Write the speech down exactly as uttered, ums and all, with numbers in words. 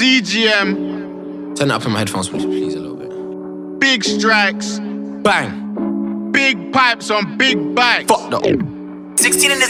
C G M. Turn it up in my headphones, please, please, a little bit. Big strikes. Bang. Big pipes on big bikes. Fuck the. sixteen in the